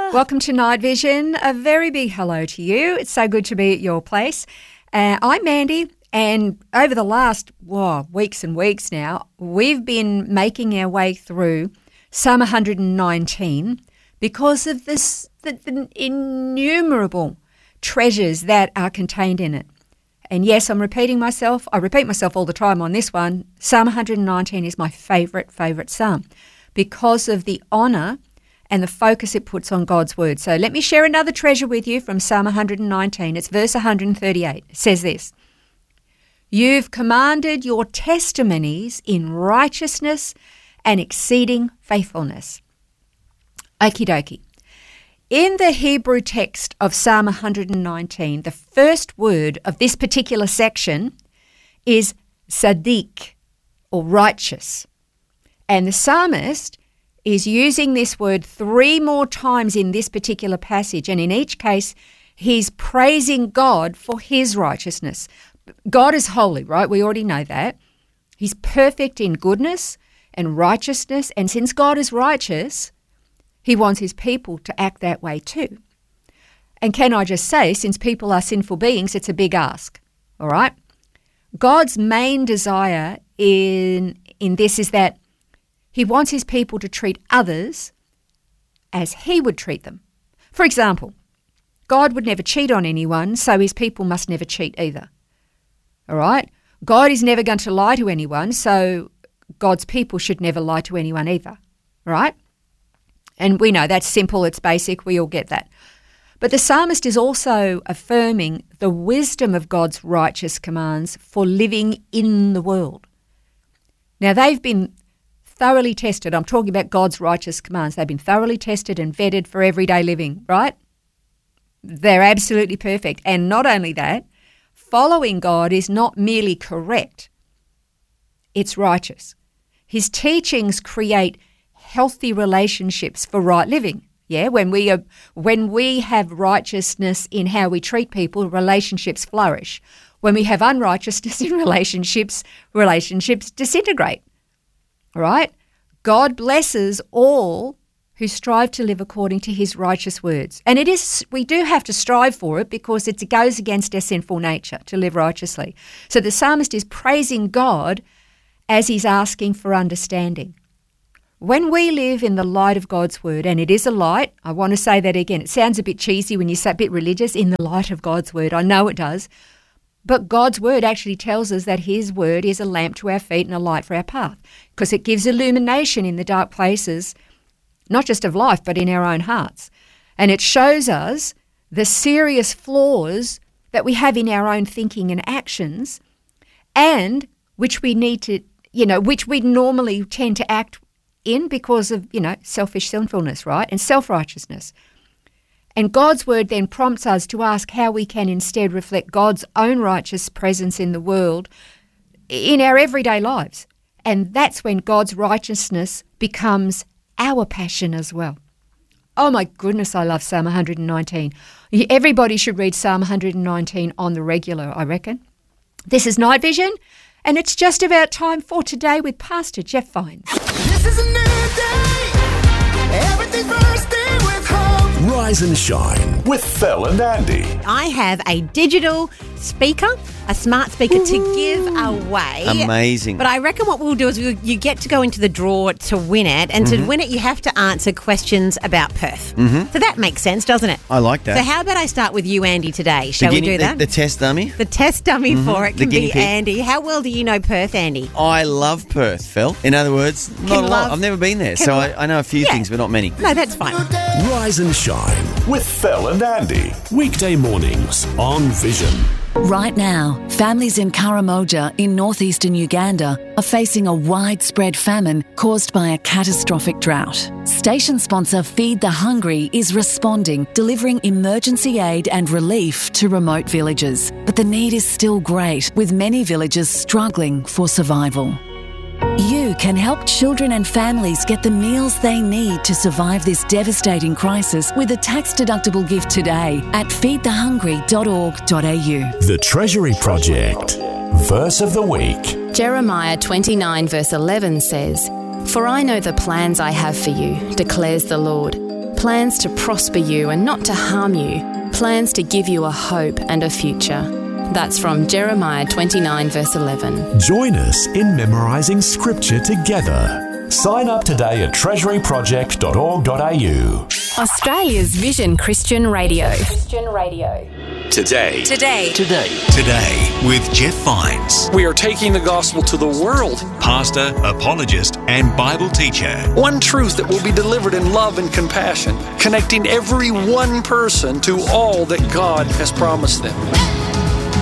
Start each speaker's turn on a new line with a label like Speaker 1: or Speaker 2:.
Speaker 1: Welcome to Night Vision. A very big hello to you. It's so good to be at your place. I'm Mandy, and over the last weeks and weeks now, we've been making our way through Psalm 119 because of the innumerable treasures that are contained in it. And yes, I'm repeating myself. I repeat myself all the time on this one. Psalm 119 is my favourite psalm because of the honour and the focus it puts on God's word. So let me share another treasure with you from Psalm 119. It's verse 138. It says this: "You've commanded your testimonies in righteousness and exceeding faithfulness." Okie dokie. In the Hebrew text of Psalm 119, the first word of this particular section is tzaddik, or righteous. And the psalmist is using this word 3 more times in this particular passage. And in each case, he's praising God for his righteousness. God is holy, right? We already know that. He's perfect in goodness and righteousness. And since God is righteous, he wants his people to act that way too. And can I just say, since people are sinful beings, it's a big ask, all right? God's main desire in this is that he wants his people to treat others as he would treat them. For example, God would never cheat on anyone, so his people must never cheat either. All right? God is never going to lie to anyone, so God's people should never lie to anyone either. All right? And we know that's simple, it's basic, we all get that. But the psalmist is also affirming the wisdom of God's righteous commands for living in the world. Now, they've been thoroughly tested. I'm talking about God's righteous commands. They've been thoroughly tested and vetted for everyday living, right? They're absolutely perfect. And not only that, following God is not merely correct, it's righteous. His teachings create healthy relationships for right living. Yeah, when we have righteousness in how we treat people, relationships flourish. When we have unrighteousness in relationships disintegrate. All right? God blesses all who strive to live according to his righteous words. And we do have to strive for it because it goes against our sinful nature to live righteously. So the psalmist is praising God as he's asking for understanding. When we live in the light of God's word, and it is a light, I want to say that again, it sounds a bit cheesy when you say a bit religious, in the light of God's word. I know it does. But God's word actually tells us that his word is a lamp to our feet and a light for our path, because it gives illumination in the dark places, not just of life, but in our own hearts. And it shows us the serious flaws that we have in our own thinking and actions, and which we need to, which we normally tend to act in because of, selfish sinfulness, right? And self-righteousness. And God's word then prompts us to ask how we can instead reflect God's own righteous presence in the world in our everyday lives. And that's when God's righteousness becomes our passion as well. Oh my goodness, I love Psalm 119. Everybody should read Psalm 119 on the regular, I reckon. This is Night Vision, and it's just about time for Today with Pastor Jeff Vines.
Speaker 2: This is a new day. Everything's bursting with hope.
Speaker 3: Rise and shine with Phil and Andy.
Speaker 4: I have a digital speaker, a smart speaker to give away.
Speaker 5: Amazing.
Speaker 4: But I reckon what we'll do is you get to go into the draw to win it. And to win it, you have to answer questions about Perth. So that makes sense, doesn't it?
Speaker 5: I like that.
Speaker 4: So how about I start with you, Andy, today? Shall we do that?
Speaker 5: The test dummy?
Speaker 4: The test dummy for it can be
Speaker 5: pig.
Speaker 4: Andy. How well do you know Perth, Andy?
Speaker 5: I love Perth, Phil. In other words, not a lot. I've never been there, so I know a few things, but not many.
Speaker 4: No, that's fine.
Speaker 3: Rise and shine with Phil and Andy. Weekday mornings on Vision.
Speaker 6: Right now, families in Karamoja in northeastern Uganda are facing a widespread famine caused by a catastrophic drought. Station sponsor Feed the Hungry is responding, delivering emergency aid and relief to remote villages. But the need is still great, with many villages struggling for survival. You can help children and families get the meals they need to survive this devastating crisis with a tax-deductible gift today at feedthehungry.org.au.
Speaker 3: The Treasury Project. Verse of the week.
Speaker 7: Jeremiah 29 verse 11 says, "For I know the plans I have for you, declares the Lord, plans to prosper you and not to harm you, plans to give you a hope and a future. That's from Jeremiah 29 verse 11.
Speaker 3: Join us in memorising Scripture together. Sign up today at treasuryproject.org.au.
Speaker 7: Australia's Vision Christian Radio.
Speaker 3: Today
Speaker 8: with Jeff Vines,
Speaker 9: We are taking the gospel to the world.
Speaker 8: pastor, apologist, and Bible teacher.
Speaker 9: One truth that will be delivered in love and compassion, connecting every one person to all that God has promised them.